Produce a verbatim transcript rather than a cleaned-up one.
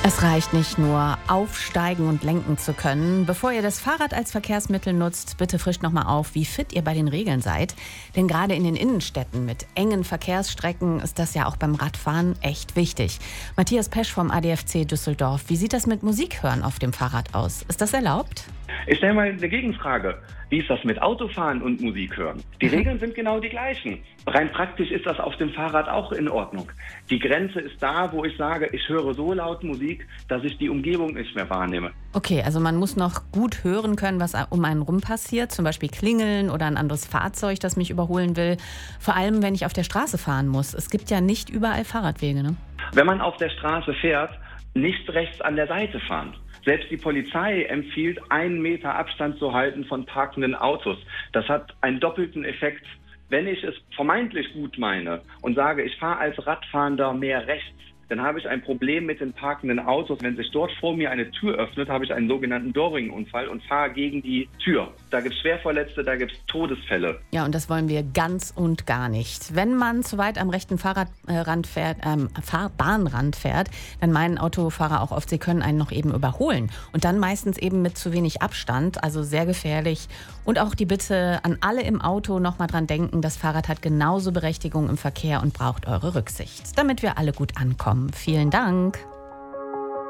Es reicht nicht nur, aufsteigen und lenken zu können. Bevor ihr das Fahrrad als Verkehrsmittel nutzt, bitte frischt nochmal auf, wie fit ihr bei den Regeln seid. Denn gerade in den Innenstädten mit engen Verkehrsstrecken ist das ja auch beim Radfahren echt wichtig. Matthias Pesch vom A D F C Düsseldorf. Wie sieht das mit Musik hören auf dem Fahrrad aus? Ist das erlaubt? Ich stelle mal eine Gegenfrage. Wie ist das mit Autofahren und Musik hören? Die Mhm. Regeln sind genau die gleichen. Rein praktisch ist das auf dem Fahrrad auch in Ordnung. Die Grenze ist da, wo ich sage, ich höre so laut Musik, dass ich die Umgebung nicht mehr wahrnehme. Okay, also man muss noch gut hören können, was um einen rum passiert. Zum Beispiel Klingeln oder ein anderes Fahrzeug, das mich überholen will. Vor allem, wenn ich auf der Straße fahren muss. Es gibt ja nicht überall Fahrradwege, ne? Wenn man auf der Straße fährt, nicht rechts an der Seite fahren. Selbst die Polizei empfiehlt, einen Meter Abstand zu halten von parkenden Autos. Das hat einen doppelten Effekt. Wenn ich es vermeintlich gut meine und sage, ich fahre als Radfahrender mehr rechts, dann habe ich ein Problem mit den parkenden Autos. Wenn sich dort vor mir eine Tür öffnet, habe ich einen sogenannten Doorring-Unfall und fahre gegen die Tür. Da gibt es Schwerverletzte, da gibt es Todesfälle. Ja, und das wollen wir ganz und gar nicht. Wenn man zu weit am rechten Fahrradrand fährt, ähm, Fahrbahnrand fährt, dann meinen Autofahrer auch oft, sie können einen noch eben überholen. Und dann meistens eben mit zu wenig Abstand, also sehr gefährlich. Und auch die Bitte an alle im Auto nochmal dran denken, das Fahrrad hat genauso Berechtigung im Verkehr und braucht eure Rücksicht, damit wir alle gut ankommen. Vielen Dank.